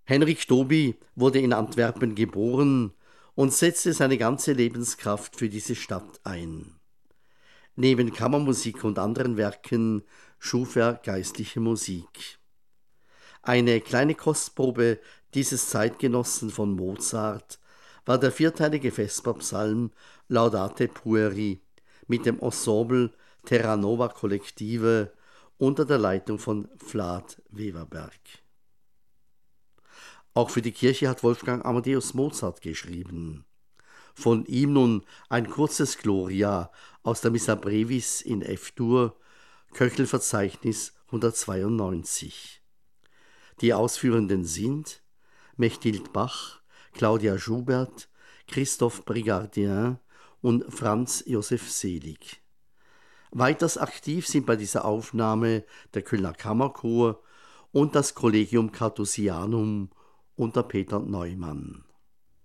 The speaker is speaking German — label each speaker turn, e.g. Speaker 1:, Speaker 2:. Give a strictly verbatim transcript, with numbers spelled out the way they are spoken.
Speaker 1: Henrik Doby wurde in Antwerpen geboren und setzte seine ganze Lebenskraft für diese Stadt ein. Neben Kammermusik und anderen Werken schuf er geistliche Musik. Eine kleine Kostprobe dieses Zeitgenossen von Mozart war der vierteilige Vesperpsalm Laudate Pueri mit dem Ensemble Terra Nova Collective unter der Leitung von Vlad Weverberg. Auch für die Kirche hat Wolfgang Amadeus Mozart geschrieben. Von ihm nun ein kurzes Gloria aus der Missa Brevis in F-Dur, Köchelverzeichnis hundertzweiundneunzig. Die Ausführenden sind Mechthild Bach, Claudia Schubert, Christoph Brigardien und Franz Josef Selig. Weiters aktiv sind bei dieser Aufnahme der Kölner Kammerchor und das Collegium Carthusianum unter Peter Neumann.